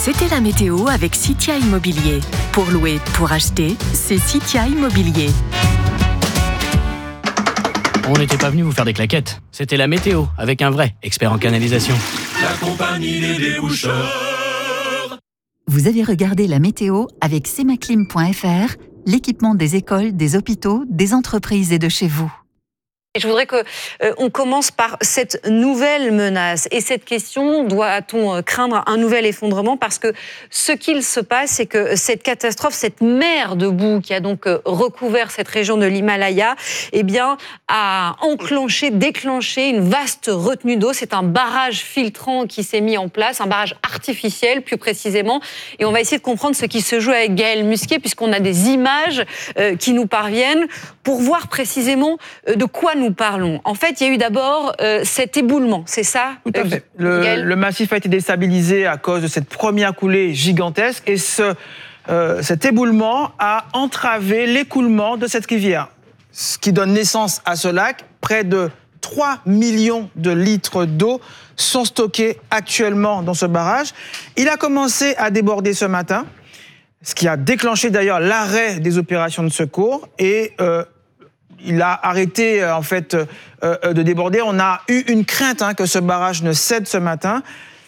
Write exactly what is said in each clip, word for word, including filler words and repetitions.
C'était la météo avec Citia Immobilier. Pour louer, pour acheter, c'est Citia Immobilier. On n'était pas venu vous faire des claquettes. C'était la météo avec un vrai expert en canalisation. La compagnie des déboucheurs. Vous avez regardé la météo avec Semaclim point F R, l'équipement des écoles, des hôpitaux, des entreprises et de chez vous. Et je voudrais qu'on euh, commence par cette nouvelle menace. Et cette question, doit-on craindre un nouvel effondrement? Parce que ce qu'il se passe, c'est que cette catastrophe, cette mer de boue qui a donc recouvert cette région de l'Himalaya, eh bien, a enclenché, déclenché une vaste retenue d'eau. C'est un barrage filtrant qui s'est mis en place, un barrage artificiel plus précisément. Et on va essayer de comprendre ce qui se joue avec Gaël Musquet, puisqu'on a des images euh, qui nous parviennent pour voir précisément euh, de quoi nous parlons. En fait, il y a eu d'abord euh, cet éboulement, c'est ça? Tout à fait. Le, le massif a été déstabilisé à cause de cette première coulée gigantesque et ce, euh, cet éboulement a entravé l'écoulement de cette rivière, ce qui donne naissance à ce lac. Près de trois millions de litres d'eau sont stockés actuellement dans ce barrage. Il a commencé à déborder ce matin, ce qui a déclenché d'ailleurs l'arrêt des opérations de secours et euh, il a arrêté en fait euh, de déborder. On a eu une crainte hein, que ce barrage ne cède ce matin.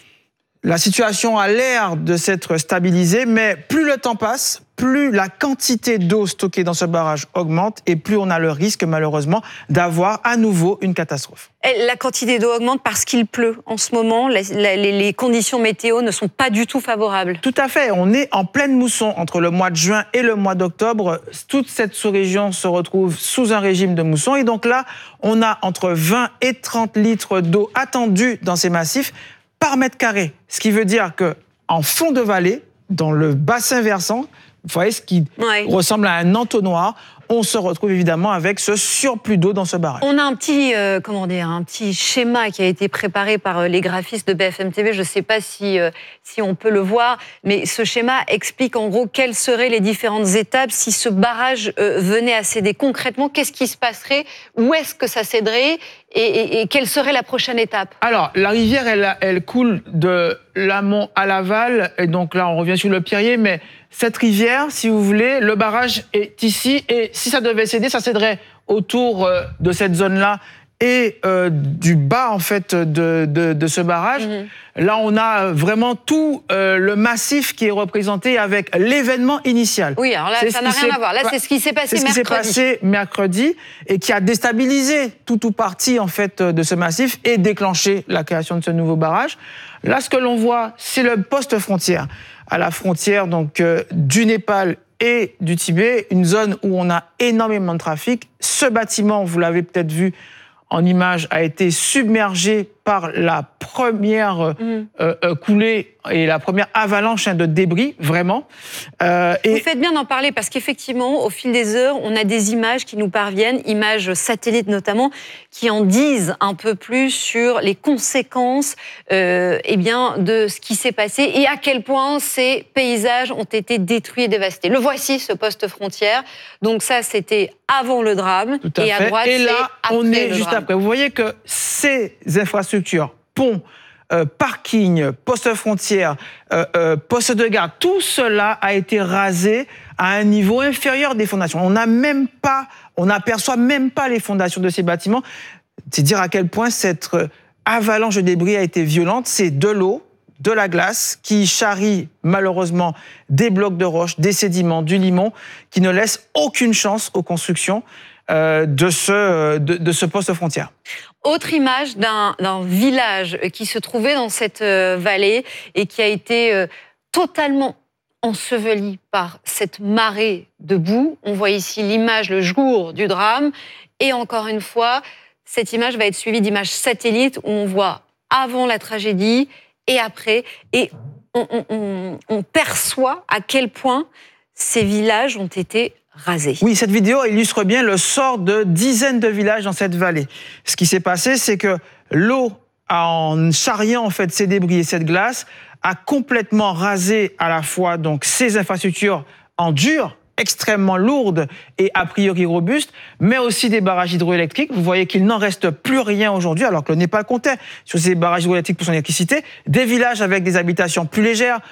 La situation a l'air de s'être stabilisée, mais plus le temps passe, plus la quantité d'eau stockée dans ce barrage augmente et plus on a le risque, malheureusement, d'avoir à nouveau une catastrophe. La quantité d'eau augmente parce qu'il pleut. En ce moment, les, les, les conditions météo ne sont pas du tout favorables. Tout à fait. On est en pleine mousson entre le mois de juin et le mois d'octobre. Toute cette sous-région se retrouve sous un régime de mousson. Et donc là, on a entre vingt et trente litres d'eau attendus dans ces massifs par mètre carré. Ce qui veut dire qu'en fond de vallée, dans le bassin versant, vous voyez ce qui ouais. ressemble à un entonnoir, on se retrouve évidemment avec ce surplus d'eau dans ce barrage. On a un petit, euh, comment dire, un petit schéma qui a été préparé par les graphistes de B F M T V. Je ne sais pas si, euh, si on peut le voir, mais ce schéma explique en gros quelles seraient les différentes étapes si ce barrage euh, venait à céder. Concrètement, qu'est-ce qui se passerait? Où est-ce que ça céderait? Et, et, et quelle serait la prochaine étape? Alors, la rivière, elle, elle coule de l'amont à l'aval, et donc là, on revient sur le Pierrier, mais cette rivière, si vous voulez, le barrage est ici, et si ça devait céder, ça céderait autour de cette zone-là et euh, du bas, en fait, de, de, de ce barrage. Mmh. Là, on a vraiment tout euh, le massif qui est représenté avec l'événement initial. Oui, alors là, c'est ça n'a rien à voir. Là, c'est ce qui s'est passé mercredi. C'est ce qui s'est passé mercredi et qui a déstabilisé tout ou partie, en fait, de ce massif et déclenché la création de ce nouveau barrage. Là, ce que l'on voit, c'est le poste frontière. À la frontière, donc, euh, du Népal et du Tibet, une zone où on a énormément de trafic. Ce bâtiment, vous l'avez peut-être vu en image, a été submergé par la première mmh. euh, euh, coulée et la première avalanche hein, de débris, vraiment. Euh, et... Vous faites bien d'en parler parce qu'effectivement, au fil des heures, on a des images qui nous parviennent, images satellites notamment, qui en disent un peu plus sur les conséquences euh, eh bien, de ce qui s'est passé et à quel point ces paysages ont été détruits et dévastés. Le voici, ce poste frontière. Donc ça, c'était avant le drame. Tout à et fait. à droite, et là, c'est on est le juste drame. après. Vous voyez que ces infrastructures, ponts, euh, parking, poste frontière, euh, euh, poste de garde, tout cela a été rasé à un niveau inférieur des fondations. On n'a même pas, on n'aperçoit même pas les fondations de ces bâtiments. C'est dire à quel point cette avalanche de débris a été violente. C'est de l'eau, de la glace qui charrie malheureusement des blocs de roches, des sédiments, du limon, qui ne laissent aucune chance aux constructions euh, de, ce, de, de ce poste frontière. Autre image d'un, d'un village qui se trouvait dans cette vallée et qui a été euh, totalement enseveli par cette marée de boue. On voit ici l'image le jour du drame. Et encore une fois, cette image va être suivie d'images satellites où on voit avant la tragédie et après. Et on, on, on, on perçoit à quel point ces villages ont été rasés. Oui, cette vidéo illustre bien le sort de dizaines de villages dans cette vallée. Ce qui s'est passé, c'est que l'eau, en charriant en fait ces débris et cette glace, a complètement rasé à la fois donc ces infrastructures en dur, extrêmement lourdes et a priori robustes, mais aussi des barrages hydroélectriques. Vous voyez qu'il n'en reste plus rien aujourd'hui, alors que le Népal comptait sur ces barrages hydroélectriques pour son électricité. Des villages avec des habitations plus légères.